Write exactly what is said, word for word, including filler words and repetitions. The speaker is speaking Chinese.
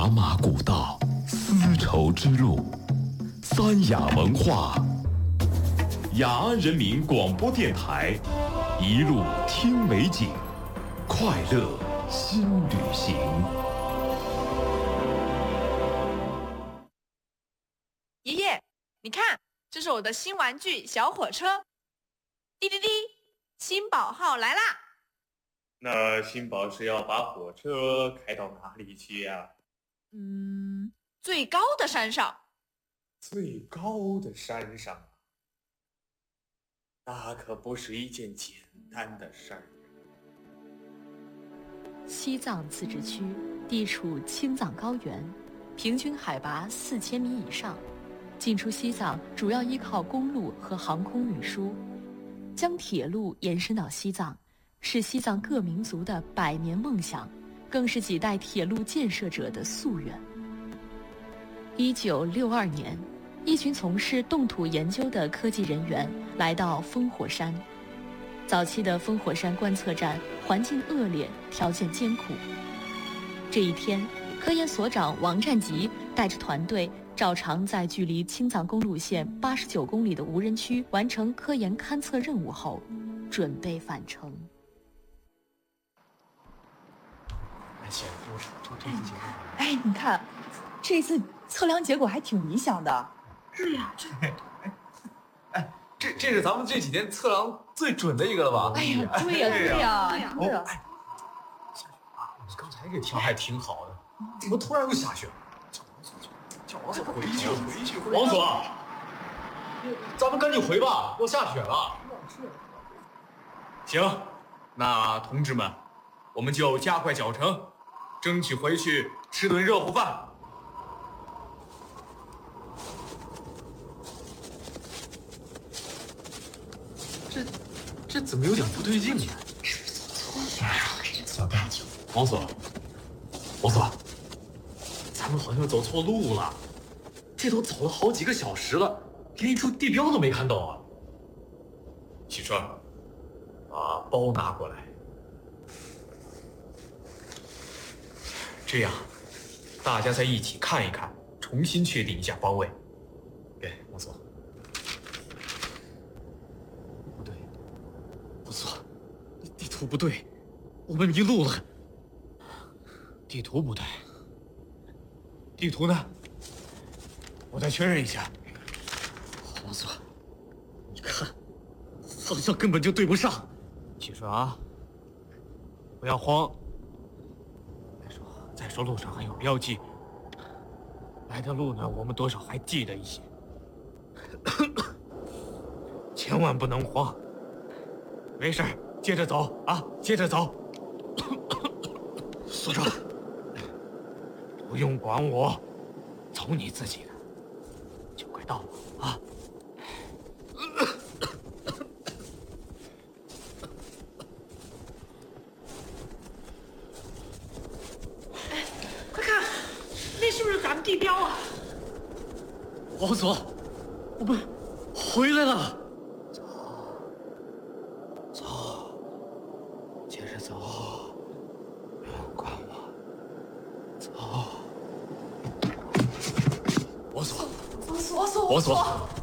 雅马古道，丝绸之路，三雅文化，雅安人民广播电台，一路听美景，快乐新旅行。 爷爷，你看，这是我的新玩具小火车。滴滴滴，新宝号来啦！ 那新宝是要把火车开到哪里去呀？ 嗯，最高的山上。 最高的山上啊，那可不是一件简单的事儿。 西藏自治区地处青藏高原，平均海拔四千米以上。进出西藏主要依靠公路和航空运输，将铁路延伸到西藏，是西藏各民族的百年梦想，更是几代铁路建设者的夙愿。一九六二年，一群从事冻土研究的科技人员来到烽火山。早期的烽火山观测站环境恶劣，条件艰苦。这一天，科研所长王占吉带着团队照常在距离青藏公路线八十九公里的无人区完成科研勘测任务后，准备返程。 哎，你看，这次测量结果还挺理想的。 是呀，这哎，这这是咱们这几天测量最准的一个了吧？ 哎呀，对呀，对呀，对呀。 哦，哎，下雪了！你刚才这天还挺好的，怎么突然又下雪了？叫王所回去，回去，王所，咱们赶紧回吧，要下雪了。 行，那同志们，我们就加快脚程，争取回去吃顿热乎饭。 这这怎么有点不对劲呢？ 是不是走错了？走太久。 王所，王所，咱们好像走错路了。这都走了好几个小时了，连一处地标都没看到啊！ 启川， 把包拿过来。 这样，大家再一起看一看，重新确定一下方位。 给王所。不对，王所，地图不对，我们迷路了。地图不对，地图呢？我再确认一下。王所，你看，方向根本就对不上。启顺啊，不要慌。再说，再说路上还有标记，来的路呢，我们多少还记得一些。千万不能慌。没事，接着走啊，接着走。所长，不用管我，走你自己的。就快到了啊！ 哎，快看，那是不是咱们地标啊？ 王所，我们回来了。走，走，接着走，不用管我，走。王所。 王所， 王所，